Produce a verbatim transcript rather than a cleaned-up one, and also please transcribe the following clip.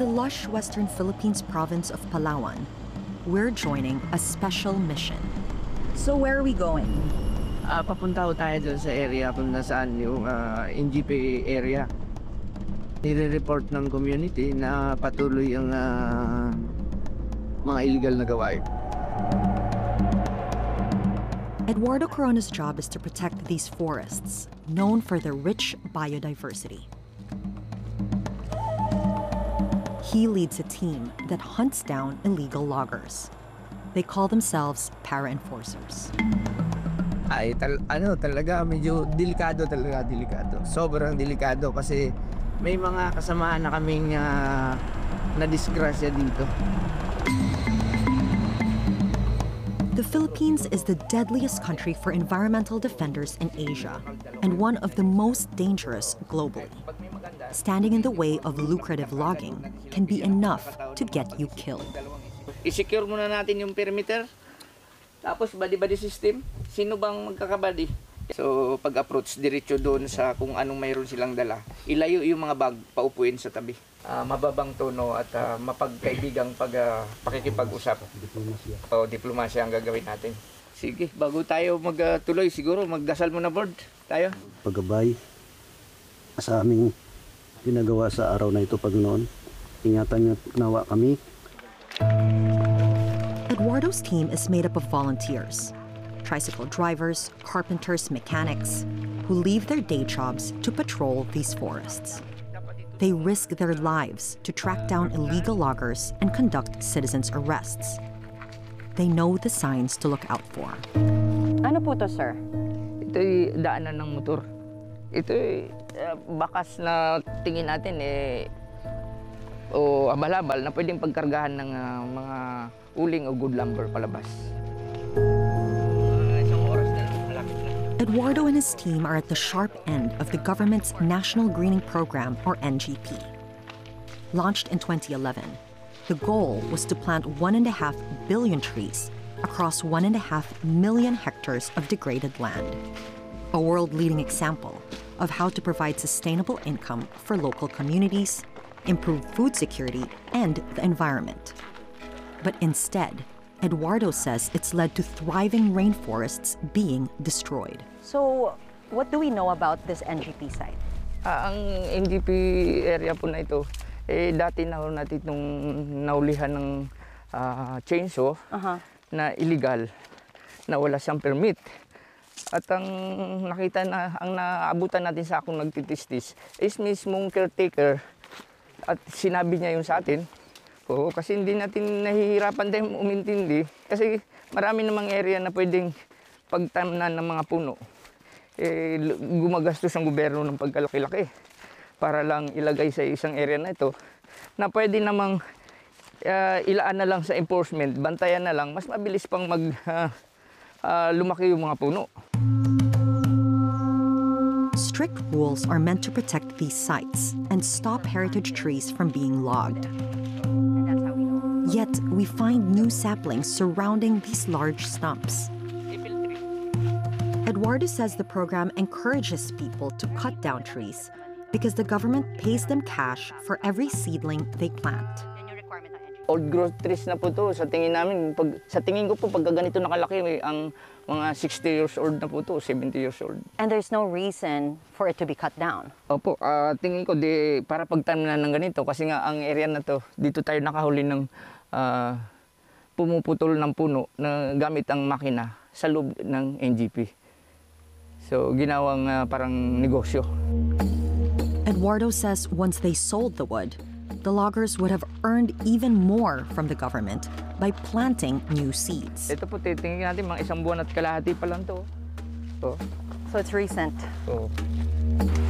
the lush western Philippines province of Palawan, we're joining a special mission. So where are we going? Uh, papunta ko tayo doon sa area kung nasaan yung uh, N G P area. Nire-report ng community na patuloy ang uh, mga illegal na gawain. Eduardo Corona's job is to protect these forests, known for their rich biodiversity. He leads a team that hunts down illegal loggers. They call themselves para-enforcers. Ay, tal ano talaga, medyo delikado talaga, delikado. Sobrang delikado kasi may mga kasamahan na kaming uh, na-disgrasya dito. The Philippines is the deadliest country for environmental defenders in Asia and one of the most dangerous globally. Standing in the way of lucrative logging can be enough to get you killed. I-secure muna natin yung perimeter. Tapos body-body system. Sino bang magkakabody? So pag-approach diretso doon sa kung anong mayroon silang dala. Ilayo yung mga bag, paupuin sa tabi. Uh, mababang tono at uh, mapagkaibigang pag, uh, pakikipag-usap. Diplomasya. O diplomasya ang gagawin natin. Sige, bago tayo magtuloy uh, siguro magdasal muna board tayo. Paggabay sa aming ginagawa sa araw na ito, Panginoon. Ingatan niyo nawa kami. Eduardo's team is made up of volunteers, tricycle drivers, carpenters, mechanics, who leave their day jobs to patrol these forests. They risk their lives to track down illegal loggers and conduct citizens' arrests. They know the signs to look out for. Ano po to, sir? Ito'y daanan ng motor. Ito'y uh, bakas na tingin natin eh o abal-abal na pwedeng pagkargahan ng uh, mga uling o good lumber palabas. Uh, isang oras na lang, malapit na. Eduardo and his team are at the sharp end of the government's National Greening Program, or N G P. Launched in twenty eleven, the goal was to plant one and a half billion trees across one and a half million hectares of degraded land. A world-leading example of how to provide sustainable income for local communities, improve food security, and the environment. But instead, Eduardo says it's led to thriving rainforests being destroyed. So, what do we know about this N G P site? Uh, ang N G P area po na ito, eh, dati na natin itong naulihan ng uh, chainsaw uh-huh. na illegal, na wala siyang permit. At ang nakita na, ang naabutan natin sa akong nagtitistis is mismong caretaker at sinabi niya yun sa atin. Oo, kasi hindi natin nahihirapan tayong umintindi. Kasi marami namang area na pwedeng pagtamnan ng mga puno. Eh, gumagastos ang gobyerno ng pagkalaki-laki para lang ilagay sa isang area na ito na pwede namang uh, ilaan na lang sa enforcement, bantayan na lang, mas mabilis pang mag uh, uh, lumaki yung mga puno. Strict rules are meant to protect these sites and stop heritage trees from being logged. Yet, we find new saplings surrounding these large stumps. Eduardo says the program encourages people to cut down trees because the government pays them cash for every seedling they plant. Old growth trees na po to sa tingin namin. Pag, sa tingin ko po, pag ganito nakalaki, ang mga sixty years old na po to, seventy years old. And there's no reason for it to be cut down? Opo, uh, tingin ko di, para pagtanim na ng ganito kasi nga ang area na to, dito tayo nakahuli ng uh, pumuputol ng puno na gamit ang makina sa loob ng N G P. So, ginawang uh, parang negosyo. Eduardo says once they sold the wood, the loggers would have earned even more from the government by planting new seeds. Ito po, titingin natin, mga isang buwan at kalahati pa lang to. So, so it's recent. So,